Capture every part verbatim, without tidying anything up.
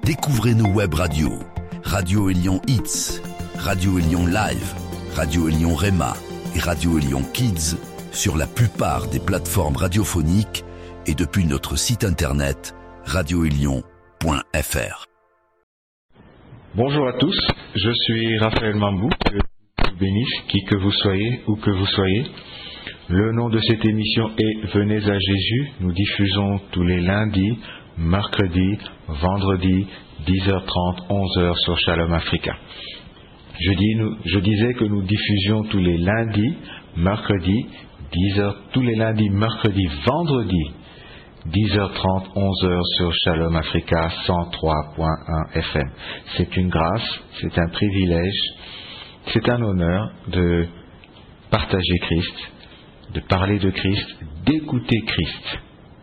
Découvrez nos web radios. Radio Élion Hits, Radio Élion Live, Radio Élion Rema et Radio Élion Kids sur la plupart des plateformes radiophoniques et depuis notre site internet radio élion point f r. Bonjour à tous, je suis Raphaël Mambou, que Dieu vous bénisse, qui que vous soyez, où que vous soyez. Le nom de cette émission est Venez à Jésus. Nous diffusons tous les lundis, mercredis, vendredis, dix heures trente, onze heures sur Shalom Africa. Je, dis, nous, je disais que nous diffusions tous les lundis, mercredis, dix heures, tous les lundis, mercredis, vendredis, dix heures trente, onze heures sur Shalom Africa cent trois point un F M. C'est une grâce, c'est un privilège, c'est un honneur de partager Christ, de parler de Christ, d'écouter Christ,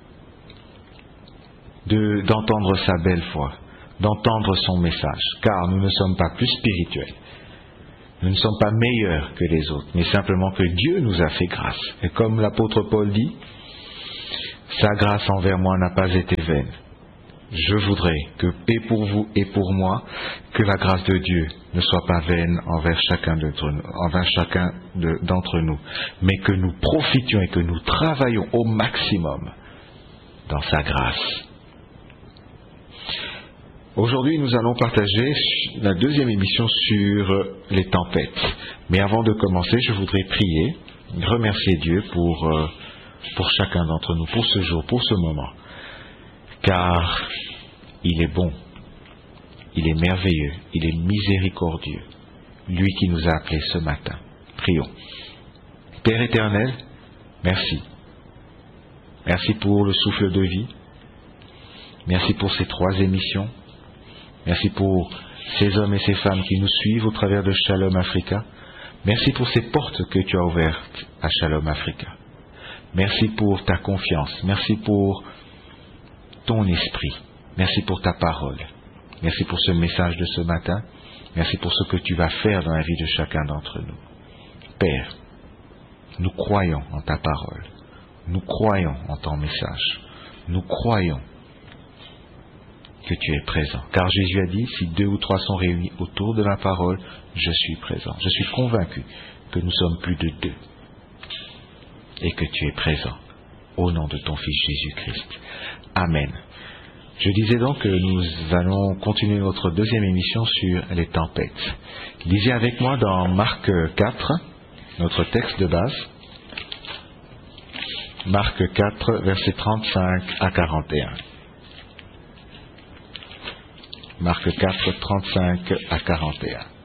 de, d'entendre sa belle voix, d'entendre son message, car nous ne sommes pas plus spirituels, nous ne sommes pas meilleurs que les autres, mais simplement que Dieu nous a fait grâce. Et comme l'apôtre Paul dit, sa grâce envers moi n'a pas été vaine. Je voudrais que, et pour vous et pour moi, que la grâce de Dieu ne soit pas vaine envers chacun d'entre nous, envers chacun de, d'entre nous, mais que nous profitions et que nous travaillions au maximum dans sa grâce. Aujourd'hui, nous allons partager la deuxième émission sur les tempêtes. Mais avant de commencer, je voudrais prier, remercier Dieu pour, euh, pour chacun d'entre nous, pour ce jour, pour ce moment. Car il est bon, il est merveilleux, il est miséricordieux, lui qui nous a appelés ce matin. Prions. Père éternel, merci. Merci pour le souffle de vie. Merci pour ces trois émissions. Merci pour ces hommes et ces femmes qui nous suivent au travers de Shalom Africa. Merci pour ces portes que tu as ouvertes à Shalom Africa. Merci pour ta confiance. Merci pour ton esprit. Merci pour ta parole. Merci pour ce message de ce matin. Merci pour ce que tu vas faire dans la vie de chacun d'entre nous. Père, nous croyons en ta parole. Nous croyons en ton message. Nous croyons que tu es présent. Car Jésus a dit, si deux ou trois sont réunis autour de ma parole, je suis présent. Je suis convaincu que nous sommes plus de deux et que tu es présent au nom de ton Fils Jésus-Christ. Amen. Je disais donc que nous allons continuer notre deuxième émission sur les tempêtes. Lisez avec moi dans Marc quatre, notre texte de base. Marc quatre, versets trente-cinq à quarante et un. Marc quatre, trente-cinq à quarante et un.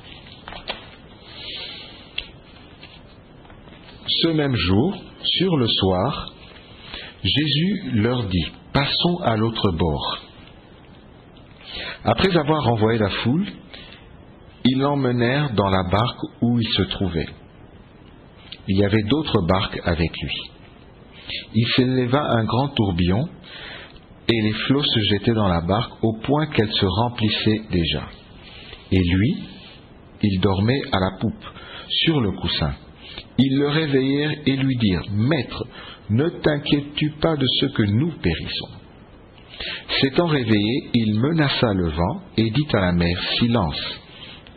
Ce même jour, sur le soir, Jésus leur dit, passons à l'autre bord. Après avoir renvoyé la foule, ils l'emmenèrent dans la barque où il se trouvait. Il y avait d'autres barques avec lui. Il s'éleva un grand tourbillon, et les flots se jetaient dans la barque au point qu'elle se remplissait déjà. Et lui, il dormait à la poupe, sur le coussin. Ils le réveillèrent et lui dirent, « Maître, ne t'inquiètes-tu pas de ce que nous périssons ?» S'étant réveillé, il menaça le vent et dit à la mer, « Silence, tais-toi. »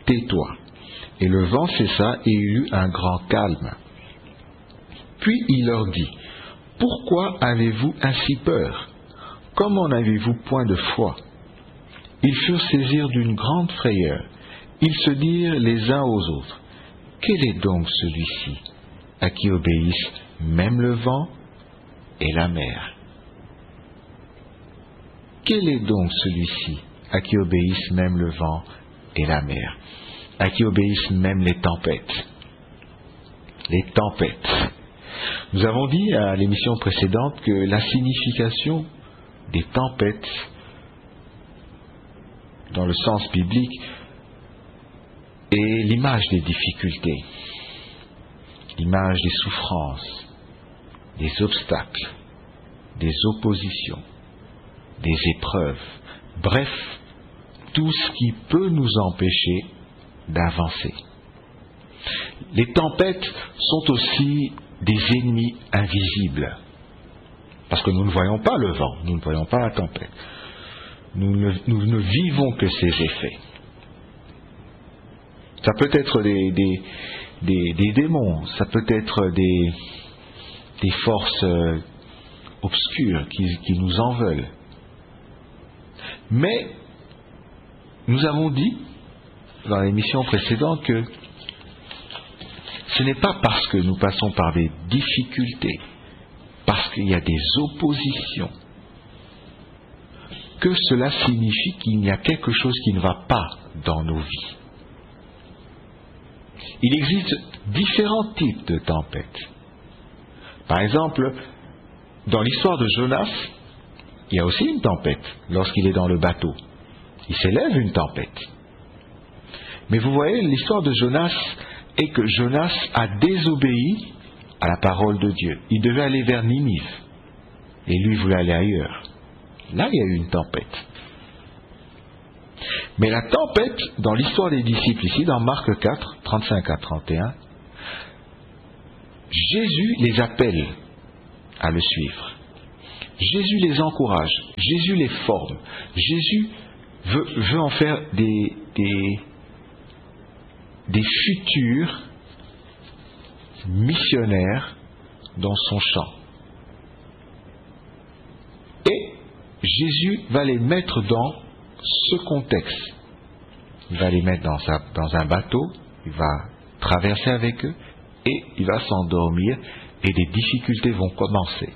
Et le vent cessa et il eut un grand calme. Puis il leur dit, « Pourquoi avez-vous ainsi peur ? Comment n'avez-vous point de foi ?» Ils furent saisis d'une grande frayeur. Ils se dirent les uns aux autres, « Quel est donc celui-ci à qui obéissent même le vent et la mer ?» Quel est donc celui-ci à qui obéissent même le vent et la mer, à qui obéissent même les tempêtes? Les tempêtes. Nous avons dit à l'émission précédente que la signification des tempêtes, dans le sens biblique, est l'image des difficultés, l'image des souffrances, des obstacles, des oppositions, des épreuves, bref, tout ce qui peut nous empêcher d'avancer. Les tempêtes sont aussi des ennemis invisibles, parce que nous ne voyons pas le vent, nous ne voyons pas la tempête. nous ne, nous ne vivons que ses effets. Ça peut être des, des, des, des démons, ça peut être des, des forces euh, obscures qui, qui nous en veulent. Mais nous avons dit dans l'émission précédente que ce n'est pas parce que nous passons par des difficultés, parce qu'il y a des oppositions, que cela signifie qu'il y a quelque chose qui ne va pas dans nos vies. Il existe différents types de tempêtes. Par exemple, dans l'histoire de Jonas, il y a aussi une tempête lorsqu'il est dans le bateau. Il s'élève une tempête. Mais vous voyez, l'histoire de Jonas est que Jonas a désobéi à la parole de Dieu. Il devait aller vers Ninive. Et lui voulait aller ailleurs. Là, il y a eu une tempête. Mais la tempête, dans l'histoire des disciples ici, dans Marc quatre, trente-cinq à trente et un, Jésus les appelle à le suivre. Jésus les encourage. Jésus les forme. Jésus veut, veut en faire des, des, des futurs missionnaires dans son champ. Et Jésus va les mettre dans ce contexte. Il va les mettre dans, sa, dans un bateau, il va traverser avec eux et il va s'endormir et des difficultés vont commencer.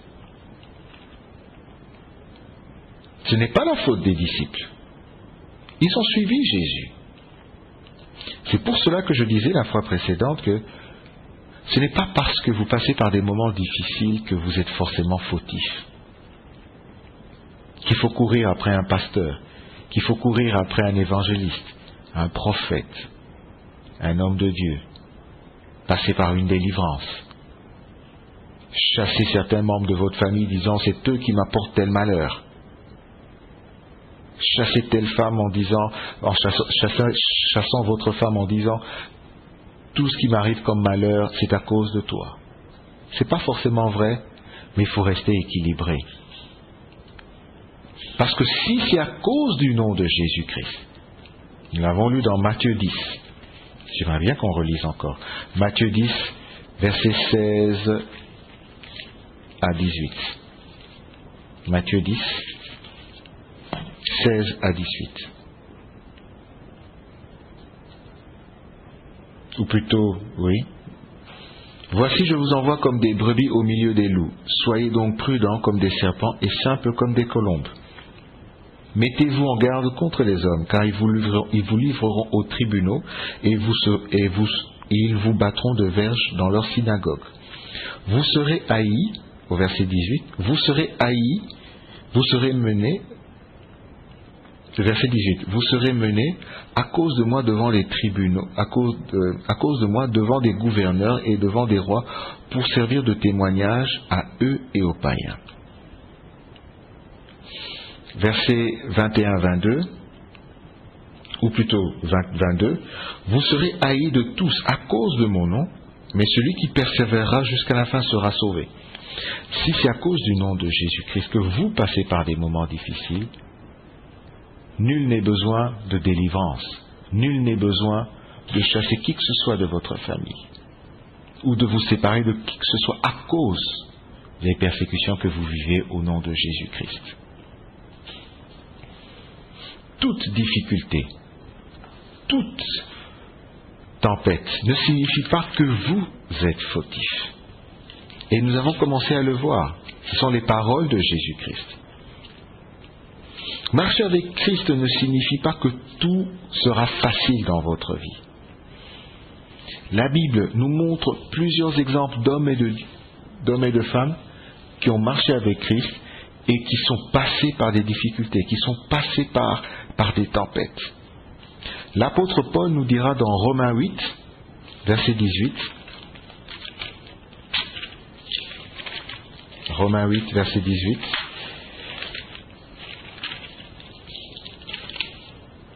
Ce n'est pas la faute des disciples. Ils ont suivi Jésus. C'est pour cela que je disais la fois précédente que ce n'est pas parce que vous passez par des moments difficiles que vous êtes forcément fautif. Qu'il faut courir après un pasteur, qu'il faut courir après un évangéliste, un prophète, un homme de Dieu, passer par une délivrance, chasser certains membres de votre famille disant c'est eux qui m'apportent tel malheur, chasser telle femme en disant, en chassant, chassant, chassant votre femme en disant tout ce qui m'arrive comme malheur c'est à cause de toi. C'est pas forcément vrai, mais il faut rester équilibré. Parce que si c'est à cause du nom de Jésus-Christ, nous l'avons lu dans Matthieu dix, j'aimerais bien qu'on relise encore, Matthieu dix, versets seize à dix-huit. Matthieu dix, seize à dix-huit. Ou plutôt, oui. Voici, je vous envoie comme des brebis au milieu des loups. Soyez donc prudents comme des serpents et simples comme des colombes. Mettez-vous en garde contre les hommes, car ils vous livreront, ils vous livreront aux tribunaux et, vous, et, vous, et ils vous battront de verges dans leur synagogue. Vous serez haïs, au verset dix-huit, vous serez haïs, vous serez menés, verset dix-huit, vous serez menés à cause de moi devant les tribunaux, à cause de, à cause de moi devant des gouverneurs et devant des rois, pour servir de témoignage à eux et aux païens. Versets vingt et un à vingt-deux, ou plutôt vingt-deux, vous serez haïs de tous à cause de mon nom, mais celui qui persévérera jusqu'à la fin sera sauvé. Si c'est à cause du nom de Jésus-Christ que vous passez par des moments difficiles, nul n'est besoin de délivrance, nul n'est besoin de chasser qui que ce soit de votre famille, ou de vous séparer de qui que ce soit à cause des persécutions que vous vivez au nom de Jésus-Christ. Toute difficulté, toute tempête ne signifie pas que vous êtes fautif. Et nous avons commencé à le voir. Ce sont les paroles de Jésus-Christ. Marcher avec Christ ne signifie pas que tout sera facile dans votre vie. La Bible nous montre plusieurs exemples d'hommes et de, d'hommes et de femmes qui ont marché avec Christ et qui sont passés par des difficultés, qui sont passés par, par des tempêtes. L'apôtre Paul nous dira dans Romains huit, verset dix-huit, Romains huit, verset dix-huit,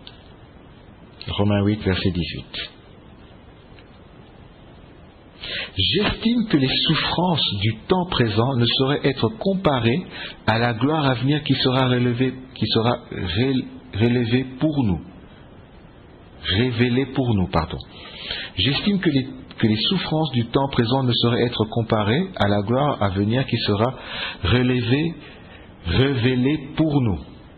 Romains huit, verset dix-huit. J'estime que les souffrances du temps présent ne sauraient être comparées à la gloire à venir qui sera relevée, qui sera ré, relevée pour nous. Révélée pour nous, pardon. J'estime que les, que les souffrances du temps présent ne sauraient être comparées à la gloire à venir qui sera relevée, révélée pour nous.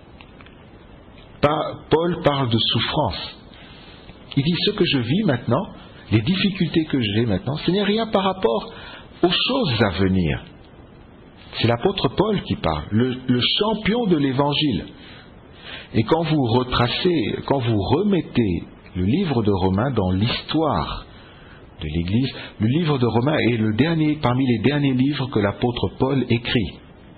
Paul parle de souffrance. Il dit ce que je vis maintenant, les difficultés que j'ai maintenant, ce n'est rien par rapport aux choses à venir. C'est l'apôtre Paul qui parle, le, le champion de l'évangile. Et quand vous retracez, quand vous remettez le livre de Romains dans l'histoire de l'Église, le livre de Romains est le dernier, parmi les derniers livres que l'apôtre Paul écrit.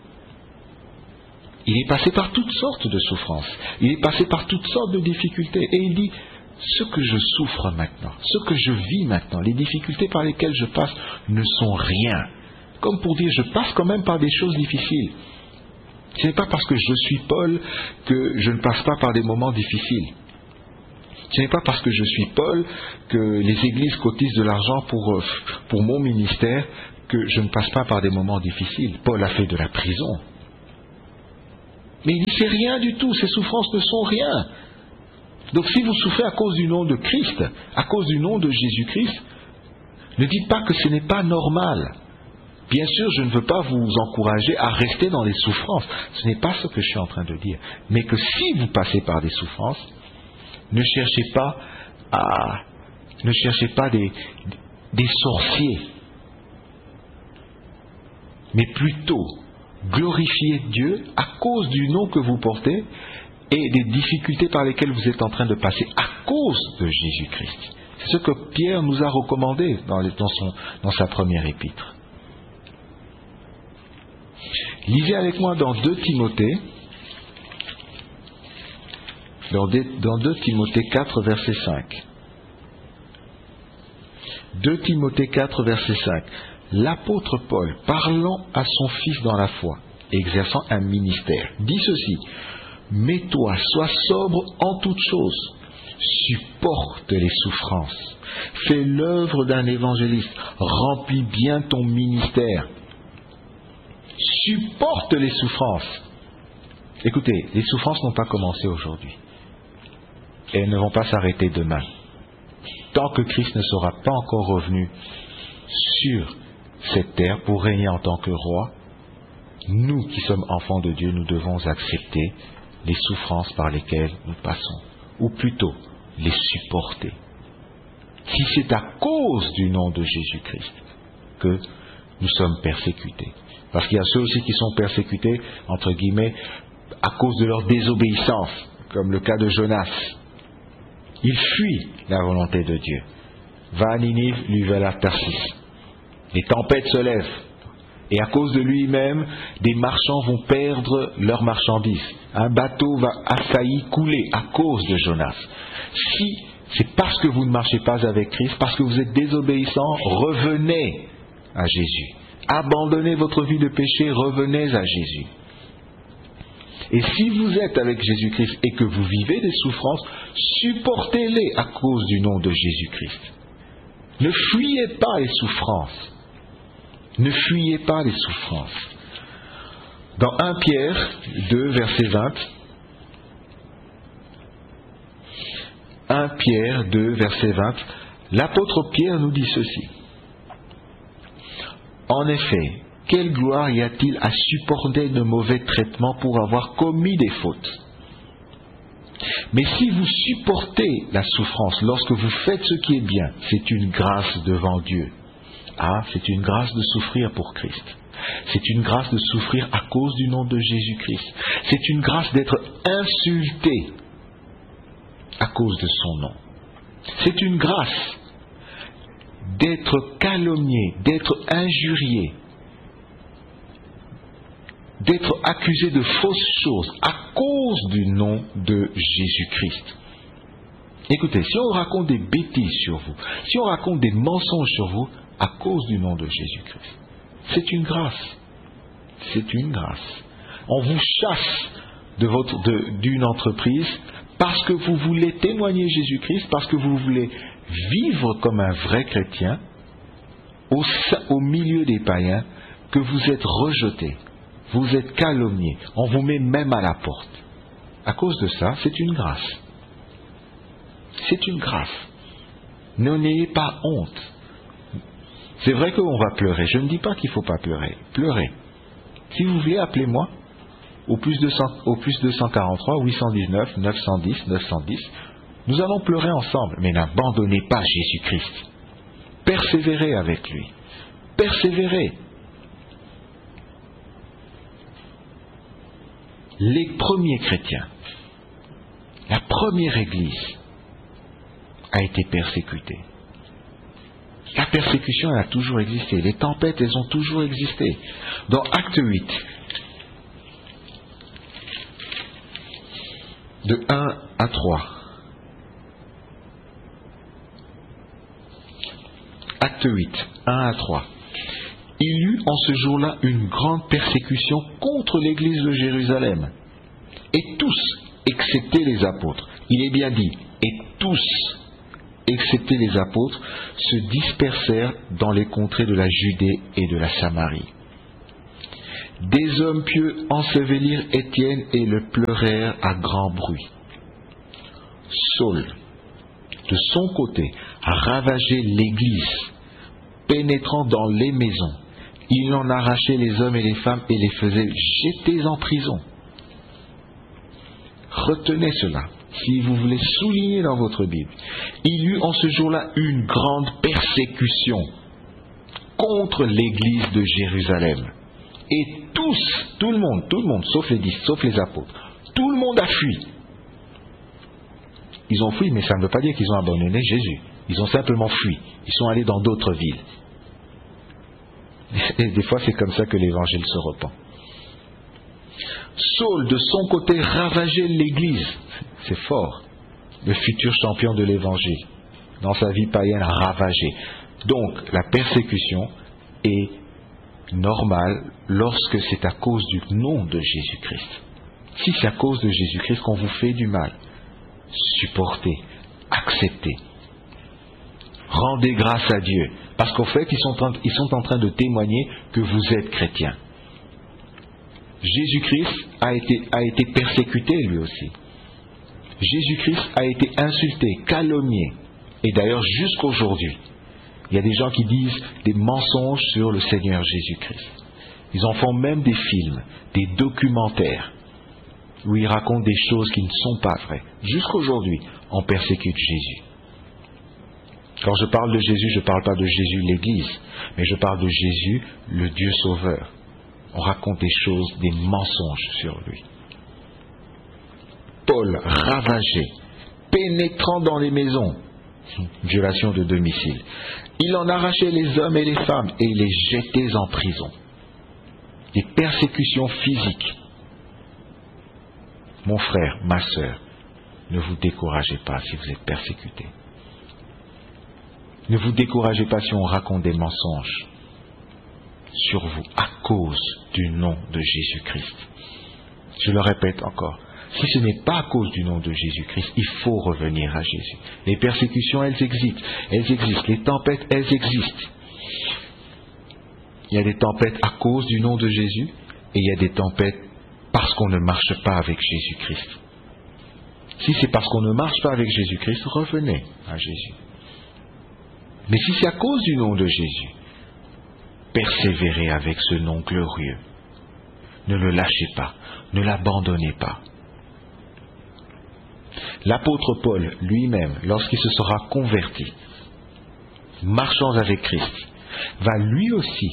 Il est passé par toutes sortes de souffrances, il est passé par toutes sortes de difficultés, et il dit, ce que je souffre maintenant, ce que je vis maintenant, les difficultés par lesquelles je passe ne sont rien. Comme pour dire, je passe quand même par des choses difficiles. Ce n'est pas parce que je suis Paul que je ne passe pas par des moments difficiles. Ce n'est pas parce que je suis Paul que les églises cotisent de l'argent pour, pour mon ministère que je ne passe pas par des moments difficiles. Paul a fait de la prison. Mais il dit, c'est rien du tout, ces souffrances ne sont rien. Donc si vous souffrez à cause du nom de Christ, à cause du nom de Jésus-Christ, ne dites pas que ce n'est pas normal. Bien sûr, je ne veux pas vous encourager à rester dans les souffrances. Ce n'est pas ce que je suis en train de dire. Mais que si vous passez par des souffrances, ne cherchez pas à, ne cherchez pas des, des sorciers, mais plutôt glorifiez Dieu à cause du nom que vous portez et des difficultés par lesquelles vous êtes en train de passer à cause de Jésus-Christ. C'est ce que Pierre nous a recommandé dans, les, dans, son, dans sa première épître. Lisez avec moi dans deux Timothée, dans deux Timothée quatre, verset cinq. deux Timothée quatre, verset cinq. L'apôtre Paul, parlant à son fils dans la foi, exerçant un ministère, dit ceci: mets-toi, sois sobre en toutes choses, supporte les souffrances, fais l'œuvre d'un évangéliste, remplis bien ton ministère, supporte les souffrances. Écoutez, les souffrances n'ont pas commencé aujourd'hui, et elles ne vont pas s'arrêter demain. Tant que Christ ne sera pas encore revenu sur cette terre pour régner en tant que roi, nous qui sommes enfants de Dieu, nous devons accepter les souffrances par lesquelles nous passons, ou plutôt les supporter. Si c'est à cause du nom de Jésus-Christ que nous sommes persécutés, parce qu'il y a ceux aussi qui sont persécutés, entre guillemets, à cause de leur désobéissance, comme le cas de Jonas. Il fuit la volonté de Dieu. Va à Ninive, lui va à Tarsis. Les tempêtes se lèvent. Et à cause de lui-même, des marchands vont perdre leurs marchandises. Un bateau va à failli couler à cause de Jonas. Si c'est parce que vous ne marchez pas avec Christ, parce que vous êtes désobéissants, revenez à Jésus. Abandonnez votre vie de péché, revenez à Jésus. Et si vous êtes avec Jésus-Christ et que vous vivez des souffrances, supportez-les à cause du nom de Jésus-Christ. Ne fuyez pas les souffrances. Ne fuyez pas les souffrances. Dans un Pierre deux, verset vingt, un Pierre deux, verset vingt, l'apôtre Pierre nous dit ceci: en effet, quelle gloire y a-t-il à supporter de mauvais traitements pour avoir commis des fautes? Mais si vous supportez la souffrance lorsque vous faites ce qui est bien, c'est une grâce devant Dieu. Ah, c'est une grâce de souffrir pour Christ. C'est une grâce de souffrir à cause du nom de Jésus-Christ. C'est une grâce d'être insulté à cause de son nom. C'est une grâce d'être calomnié, d'être injurié, d'être accusé de fausses choses à cause du nom de Jésus-Christ. Écoutez, si on raconte des bêtises sur vous, si on raconte des mensonges sur vous, à cause du nom de Jésus-Christ, c'est une grâce. C'est une grâce. On vous chasse de votre, de, d'une entreprise parce que vous voulez témoigner Jésus-Christ, parce que vous voulez vivre comme un vrai chrétien. au, au milieu des païens, que vous êtes rejetés, vous êtes calomniés, on vous met même à la porte. À cause de ça, c'est une grâce. C'est une grâce. N'ayez pas honte. C'est vrai qu'on va pleurer. Je ne dis pas qu'il ne faut pas pleurer. Pleurez. Si vous voulez, appelez-moi au plus deux cents, au plus deux cent quarante-trois, huit cent dix-neuf, neuf cent dix, neuf cent dix. Nous allons pleurer ensemble, mais n'abandonnez pas Jésus-Christ. Persévérez avec lui. Persévérez. Les premiers chrétiens, la première église a été persécutée. La persécution, elle a toujours existé. Les tempêtes, elles ont toujours existé. Dans Acte huit, de un à trois. Acte huit, un à trois. Il y eut en ce jour-là une grande persécution contre l'église de Jérusalem. Et tous, excepté les apôtres, il est bien dit, et tous, excepté les apôtres, se dispersèrent dans les contrées de la Judée et de la Samarie. Des hommes pieux ensevelirent Étienne et le pleurèrent à grand bruit. Saul, de son côté, a ravagé l'église, pénétrant dans les maisons. Il en arrachait les hommes et les femmes et les faisait jeter en prison. Retenez cela, si vous voulez souligner dans votre Bible. Il y eut en ce jour-là une grande persécution contre l'église de Jérusalem. Et tous, tout le monde, tout le monde, sauf les dix, sauf les apôtres, tout le monde a fui. Ils ont fui, mais ça ne veut pas dire qu'ils ont abandonné Jésus. Ils ont simplement fui. Ils sont allés dans d'autres villes. Et des fois, c'est comme ça que l'évangile se répand. Saul, de son côté, ravageait l'église. C'est fort. Le futur champion de l'évangile, dans sa vie païenne, a ravagé. Donc, la persécution est normale lorsque c'est à cause du nom de Jésus-Christ. Si c'est à cause de Jésus-Christ qu'on vous fait du mal, supportez, acceptez. Rendez grâce à Dieu. Parce qu'en fait, ils sont, en, ils sont en train de témoigner que vous êtes chrétien. Jésus-Christ a été, a été persécuté lui aussi. Jésus-Christ a été insulté, calomnié. Et d'ailleurs, jusqu'aujourd'hui, il y a des gens qui disent des mensonges sur le Seigneur Jésus-Christ. Ils en font même des films, des documentaires, où ils racontent des choses qui ne sont pas vraies. Jusqu'aujourd'hui, on persécute Jésus. Quand je parle de Jésus, je ne parle pas de Jésus l'Église, mais je parle de Jésus, le Dieu Sauveur. On raconte des choses, des mensonges sur lui. Paul, ravagé, pénétrant dans les maisons, violation de domicile. Il en arrachait les hommes et les femmes et il les jetait en prison. Des persécutions physiques. Mon frère, ma sœur, ne vous découragez pas si vous êtes persécuté. Ne vous découragez pas si on raconte des mensonges sur vous à cause du nom de Jésus-Christ. Je le répète encore, si ce n'est pas à cause du nom de Jésus-Christ, il faut revenir à Jésus. Les persécutions, elles existent, elles existent, les tempêtes, elles existent. Il y a des tempêtes à cause du nom de Jésus et il y a des tempêtes parce qu'on ne marche pas avec Jésus-Christ. Si c'est parce qu'on ne marche pas avec Jésus-Christ, revenez à Jésus. Mais si c'est à cause du nom de Jésus, persévérez avec ce nom glorieux. Ne le lâchez pas, ne l'abandonnez pas. L'apôtre Paul lui-même, lorsqu'il se sera converti, marchant avec Christ, va lui aussi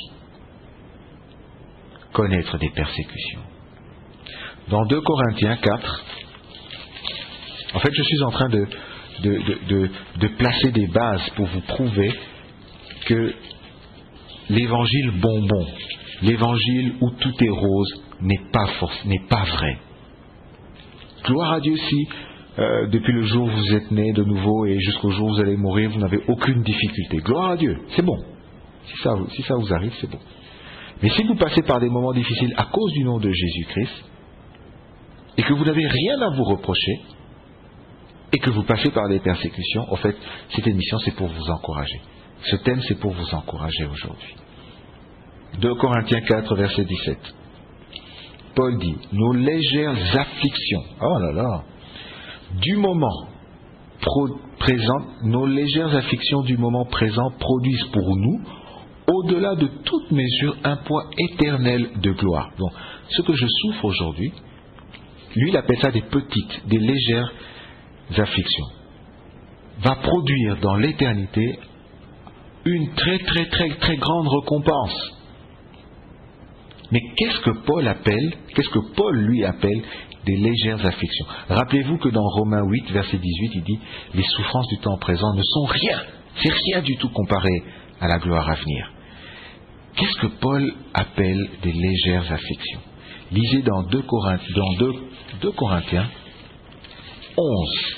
connaître des persécutions. Dans deux Corinthiens quatre, en fait je suis en train de, de, de, de, de placer des bases pour vous prouver que l'évangile bonbon, l'évangile où tout est rose, n'est pas, force, n'est pas vrai. Gloire à Dieu si euh, depuis le jour où vous êtes né de nouveau et jusqu'au jour où vous allez mourir, vous n'avez aucune difficulté. Gloire à Dieu, c'est bon. Si ça, si ça vous arrive, c'est bon. Mais si vous passez par des moments difficiles à cause du nom de Jésus-Christ, et que vous n'avez rien à vous reprocher, et que vous passez par des persécutions, en fait, cette émission, c'est pour vous encourager. Ce thème, c'est pour vous encourager aujourd'hui. deux Corinthiens quatre, verset dix-sept. Paul dit, nos légères afflictions, oh là là, du moment pro- présent, nos légères afflictions du moment présent produisent pour nous, au-delà de toute mesure, un poids éternel de gloire. Donc, ce que je souffre aujourd'hui, lui, il appelle ça des petites, des légères afflictions, va produire dans l'éternité une très très très très grande récompense. Mais qu'est-ce que Paul appelle, qu'est-ce que Paul lui appelle des légères afflictions? Rappelez-vous que dans Romains huit, verset dix-huit, il dit les souffrances du temps présent ne sont rien, c'est rien du tout comparé à la gloire à venir. Qu'est-ce que Paul appelle des légères afflictions? Lisez dans deux Corinthiens, dans deux, deux Corinthiens onze,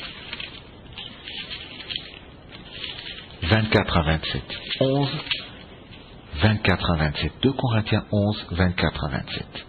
vingt-quatre à vingt-sept. onze, vingt-quatre à vingt-sept. deux Corinthiens onze, vingt-quatre à vingt-sept.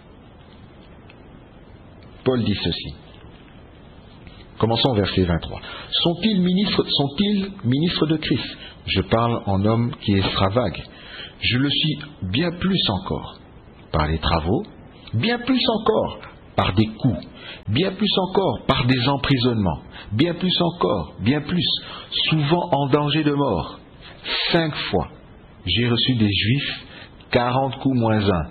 Paul dit ceci. Commençons au verset vingt-trois. Sont-ils ministres, sont-ils ministres de Christ? Je parle en homme qui extravague. Je le suis bien plus encore par les travaux, bien plus encore par des coups, bien plus encore par des emprisonnements, bien plus encore, bien plus, souvent en danger de mort. Cinq fois, j'ai reçu des Juifs quarante coups moins un.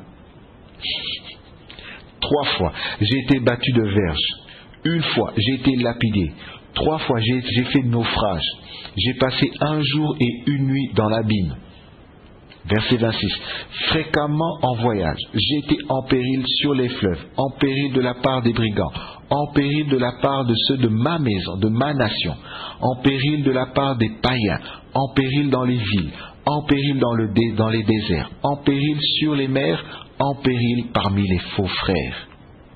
Trois fois, j'ai été battu de verge. Une fois, j'ai été lapidé. Trois fois, j'ai, j'ai fait naufrage. J'ai passé un jour et une nuit dans l'abîme. Verset vingt-six. Fréquemment en voyage, j'ai été en péril sur les fleuves, en péril de la part des brigands, en péril de la part de ceux de ma maison, de ma nation, en péril de la part des païens, en péril dans les villes, en péril dans, le dé, dans les déserts, en péril sur les mers, en péril parmi les faux frères.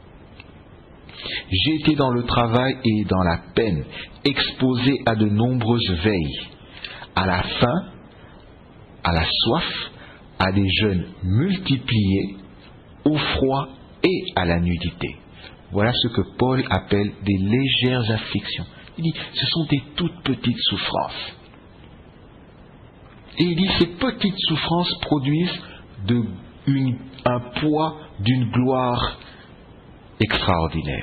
J'ai été dans le travail et dans la peine, exposé à de nombreuses veilles, à la faim, à la soif, à des jeûnes multipliés, au froid et à la nudité. Voilà ce que Paul appelle des légères afflictions. Il dit, ce sont des toutes petites souffrances. Et il dit, ces petites souffrances produisent de une, un poids d'une gloire extraordinaire.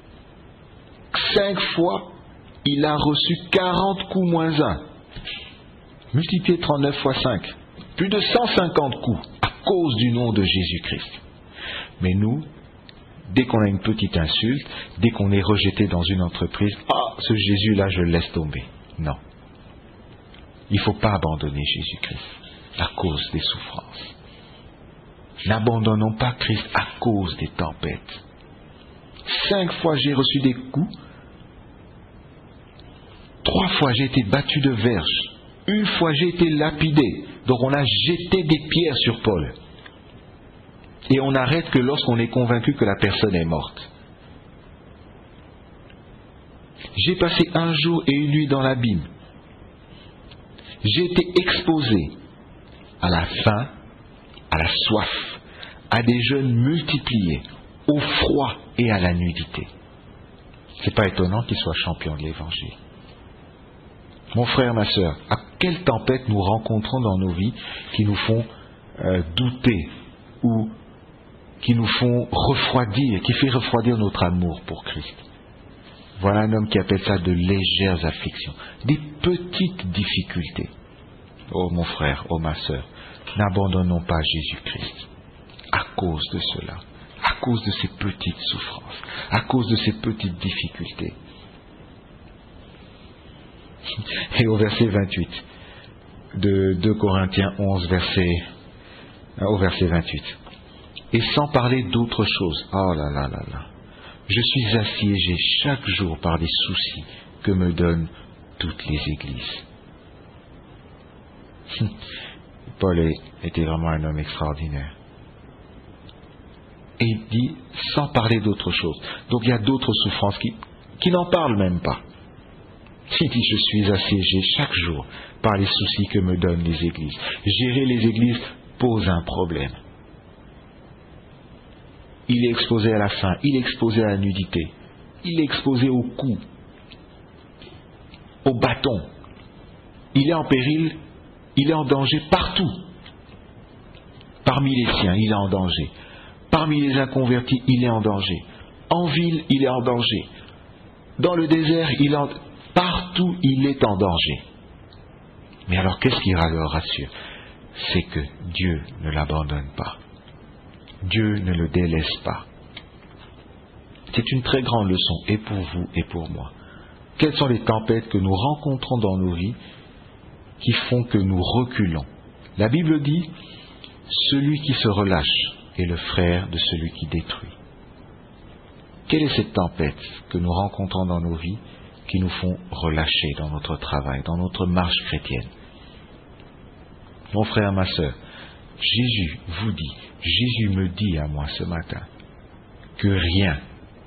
Cinq fois, il a reçu quarante coups moins un. Multiplié trente-neuf fois cinq. Plus de cent cinquante coups à cause du nom de Jésus-Christ. Mais nous, dès qu'on a une petite insulte, dès qu'on est rejeté dans une entreprise, ah, ce Jésus-là, je le laisse tomber. Non. Il ne faut pas abandonner Jésus-Christ à cause des souffrances. N'abandonnons pas Christ à cause des tempêtes. Cinq fois j'ai reçu des coups. Trois fois j'ai été battu de verge. Une fois j'ai été lapidé. Donc on a jeté des pierres sur Paul. Et on n'arrête que lorsqu'on est convaincu que la personne est morte. J'ai passé un jour et une nuit dans l'abîme. J'ai été exposé à la faim, à la soif, à des jeûnes multipliés, au froid et à la nudité. C'est pas étonnant qu'il soit champion de l'évangile. Mon frère, ma sœur, à quelle tempête nous rencontrons dans nos vies qui nous font euh, douter ou qui nous font refroidir, qui fait refroidir notre amour pour Christ? Voilà un homme qui appelle ça de légères afflictions, des petites difficultés. Oh mon frère, oh ma sœur, n'abandonnons pas Jésus-Christ à cause de cela, à cause de ces petites souffrances, à cause de ces petites difficultés. Et au verset vingt-huit de deux Corinthiens onze, verset, au verset vingt-huit. Et sans parler d'autre chose, oh là là là là, je suis assiégé chaque jour par des soucis que me donnent toutes les églises. Paul était vraiment un homme extraordinaire. Et il dit, sans parler d'autre chose. Donc il y a d'autres souffrances qui, qui n'en parlent même pas. Il dit, je suis assiégé chaque jour par les soucis que me donnent les églises. Gérer les églises pose un problème. Il est exposé à la faim, il est exposé à la nudité, il est exposé aux coups, au bâton. Il est en péril il est en danger partout. Parmi les siens, il est en danger. Parmi les inconvertis, il est en danger. En ville, il est en danger. Dans le désert, il est en... partout, il est en danger. Mais alors, qu'est-ce qui le rassure? C'est que Dieu ne l'abandonne pas. Dieu ne le délaisse pas. C'est une très grande leçon, et pour vous et pour moi. Quelles sont les tempêtes que nous rencontrons dans nos vies qui font que nous reculons? La Bible dit, celui qui se relâche est le frère de celui qui détruit. Quelle est cette tempête que nous rencontrons dans nos vies qui nous font relâcher dans notre travail, dans notre marche chrétienne? Mon frère, ma sœur, Jésus vous dit, Jésus me dit à moi ce matin que rien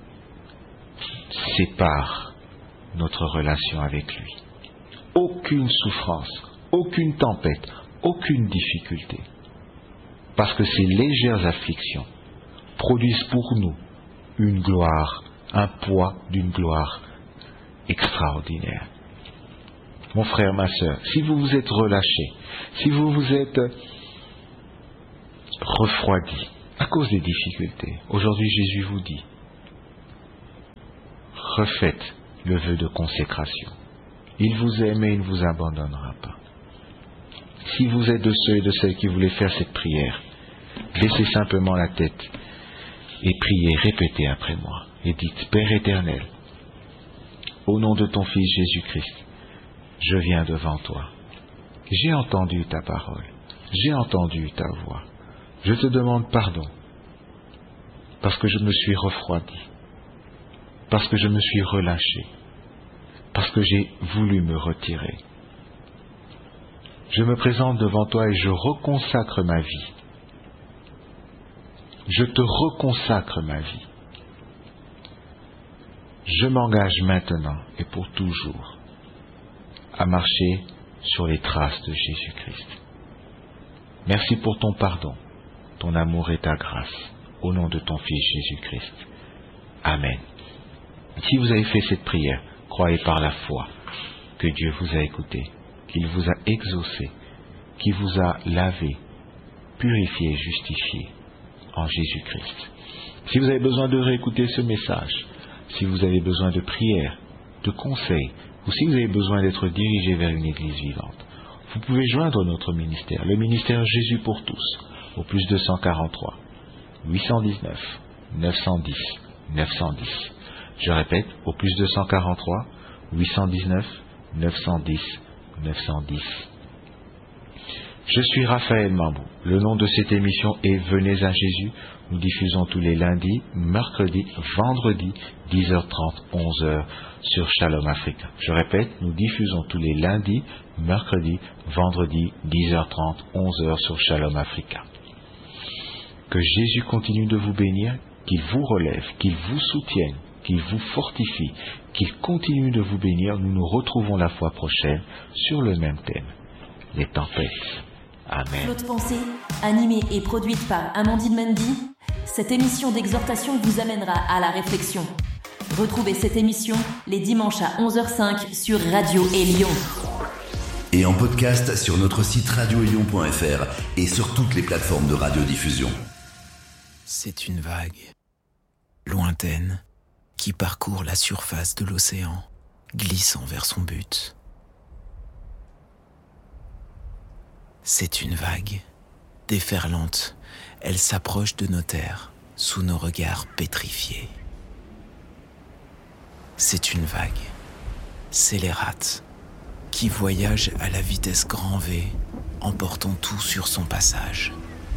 sépare notre relation avec lui. Aucune souffrance, aucune tempête, aucune difficulté. Parce que ces légères afflictions produisent pour nous une gloire, un poids d'une gloire extraordinaire. Mon frère, ma sœur, si vous vous êtes relâché, si vous vous êtes refroidi à cause des difficultés, aujourd'hui Jésus vous dit, refaites le vœu de consécration. Il vous aime et il ne vous abandonnera pas. Si vous êtes de ceux et de celles qui voulaient faire cette prière, baissez simplement la tête et priez, répétez après moi et dites, Père éternel, au nom de ton Fils Jésus-Christ, je viens devant toi. J'ai entendu ta parole, j'ai entendu ta voix. Je te demande pardon parce que je me suis refroidi, parce que je me suis relâché, parce que j'ai voulu me retirer. Je me présente devant toi et je reconsacre ma vie. Je te reconsacre ma vie. Je m'engage maintenant et pour toujours à marcher sur les traces de Jésus-Christ. Merci pour ton pardon, ton amour et ta grâce, au nom de ton Fils Jésus-Christ. Amen. Si vous avez fait cette prière, croyez par la foi que Dieu vous a écouté, qu'il vous a exaucé, qu'il vous a lavé, purifié et justifié en Jésus-Christ. Si vous avez besoin de réécouter ce message, si vous avez besoin de prières, de conseils, ou si vous avez besoin d'être dirigé vers une église vivante, vous pouvez joindre notre ministère, le ministère Jésus pour tous, au plus deux cent quarante-trois, huit cent dix-neuf, neuf cent dix, neuf cent dix. Je répète, au plus deux cent quarante-trois, huit cent dix-neuf, neuf cent dix, neuf cent dix. Je suis Raphaël Mambou. Le nom de cette émission est Venez à Jésus. Nous diffusons tous les lundis, mercredis, vendredis, dix heures trente, onze heures sur Shalom Africa. Je répète, nous diffusons tous les lundis, mercredis, vendredis, dix heures trente, onze heures sur Shalom Africa. Que Jésus continue de vous bénir, qu'il vous relève, qu'il vous soutienne, qu'il vous fortifie, qu'il continue de vous bénir. Nous nous retrouvons la fois prochaine sur le même thème, les tempêtes. Amen. Flot de pensée, animée et produite par Amandine Mendy, cette émission d'exhortation vous amènera à la réflexion. Retrouvez cette émission les dimanches à onze heures cinq sur Radio Élion. Et en podcast sur notre site radio élion point f r et sur toutes les plateformes de radiodiffusion. C'est une vague lointaine qui parcourt la surface de l'océan, glissant vers son but. C'est une vague déferlante, elle s'approche de nos terres sous nos regards pétrifiés. C'est une vague scélérate qui voyage à la vitesse grand V, emportant tout sur son passage.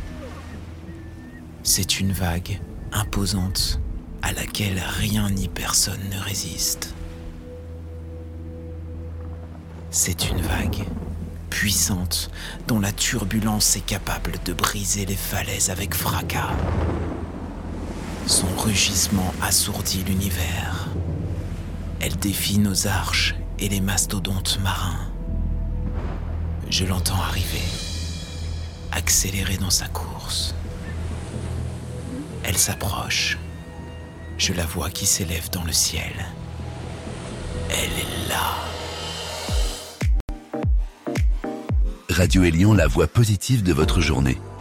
C'est une vague imposante à laquelle rien ni personne ne résiste. C'est une vague puissante dont la turbulence est capable de briser les falaises avec fracas. Son rugissement assourdit l'univers. Elle défie nos arches et les mastodontes marins. Je l'entends arriver, accélérer dans sa course. Elle s'approche. Je la vois qui s'élève dans le ciel. Elle est là. Radio Élion, la voix positive de votre journée.